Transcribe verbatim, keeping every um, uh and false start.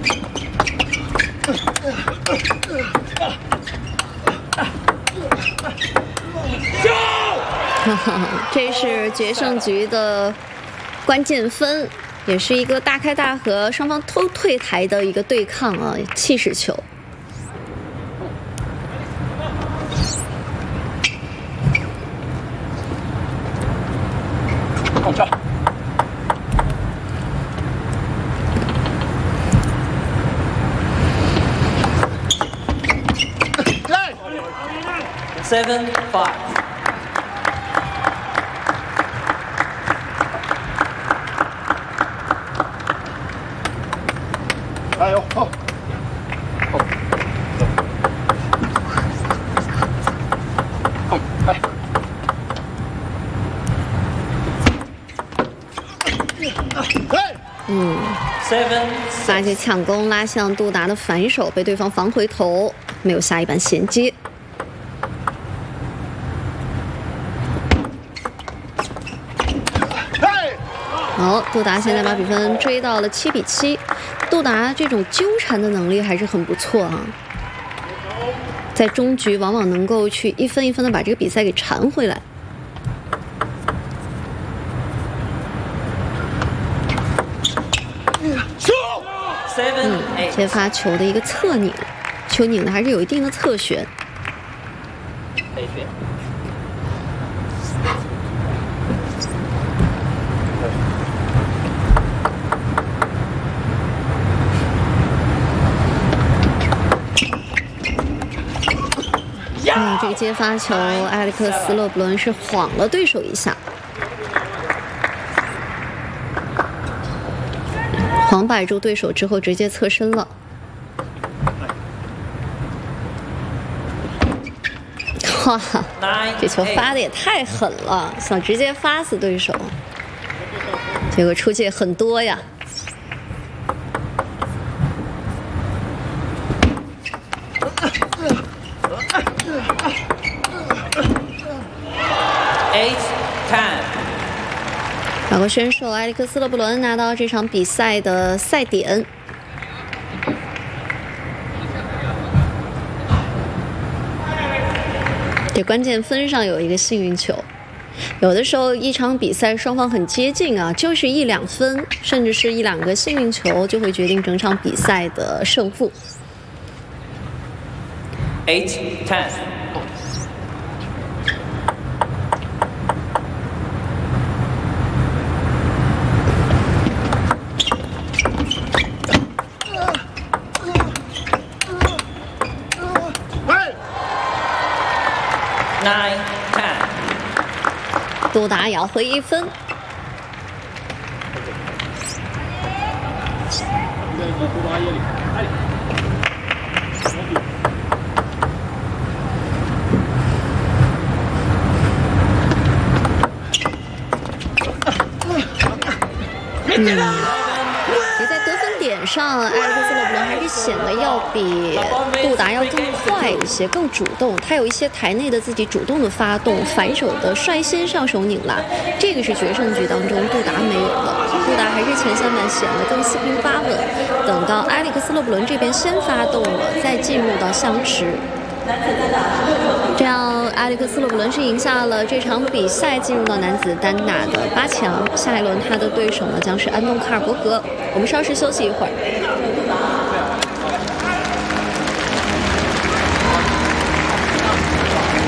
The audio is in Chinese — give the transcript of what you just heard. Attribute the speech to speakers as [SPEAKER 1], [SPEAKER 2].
[SPEAKER 1] 这是决胜局的关键分，也是一个大开大合，双方都退台的一个对抗啊，气势球。
[SPEAKER 2] 控球。
[SPEAKER 3] Seven five。
[SPEAKER 2] 加油！好，好，好，来。
[SPEAKER 1] 嗯，发起抢攻拉向杜达的反手，被对方防回头，没有下一板衔接。 好，杜达现在把比分追到了七比七。杜达这种纠缠的能力还是很不错啊，在中局往往能够去一分一分的把这个比赛给缠回来。嗯，接发球的一个侧拧，球拧的还是有一定的侧旋。 嗯，这个接发球，埃里克斯·勒布伦是晃了对手一下，晃摆住对手之后直接侧身了。哇，这球发的也太狠了，想直接发死对手，结果出界很多呀。 法国选手埃里克斯·勒布伦拿到这场比赛的赛点。这关键分上有一个幸运球。有的时候一场比赛双方很接近啊，就是一两分，甚至是一两个幸运球，就会决定整场比赛的胜负。
[SPEAKER 3] Eight ten。 Nine ten，
[SPEAKER 1] 杜达也要回一分。嗯。 在得分点上，埃里克斯·勒布伦还是显得要比杜达要更快一些，更主动。他有一些台内的自己主动的发动，反手的率先上手拧拉，这个是决胜局当中杜达没有的。杜达还是前三板显得更四平八稳。等到埃里克斯·勒布伦这边先发动了，再进入到相持。 这样，埃里克斯·勒布伦是赢下了这场比赛，进入到男子单打的八强。下一轮他的对手呢将是安东·卡尔伯格。我们稍事休息一会儿。